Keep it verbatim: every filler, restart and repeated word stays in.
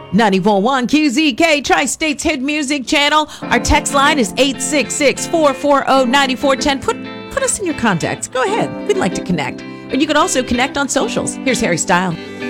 ninety-four point one Q Z K, Tri-State's Hit Music Channel. Our text line is eight six six, four four zero, nine four one zero. Put, put us in your contacts. Go ahead. We'd like to connect. Or you could also connect on socials. Here's Harry Style.